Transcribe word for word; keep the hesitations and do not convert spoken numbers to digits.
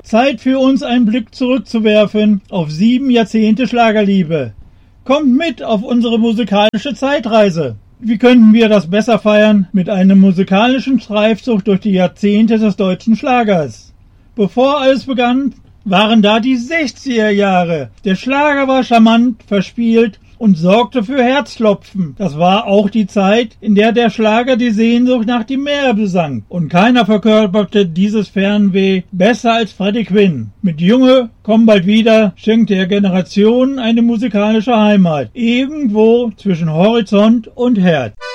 Zeit für uns einen Blick zurückzuwerfen auf sieben Jahrzehnte Schlagerliebe. Kommt mit auf unsere musikalische Zeitreise. Wie könnten wir das besser feiern mit einem musikalischen Streifzug durch die Jahrzehnte des deutschen Schlagers? Bevor alles begann, waren da die sechziger Jahre. Der Schlager war charmant, verspielt und sorgte für Herzklopfen. Das war auch die Zeit, in der der Schlager die Sehnsucht nach dem Meer besang. Und keiner verkörperte dieses Fernweh besser als Freddie Quinn. Mit Junge, komm bald wieder, schenkte er Generationen eine musikalische Heimat. Irgendwo zwischen Horizont und Herz.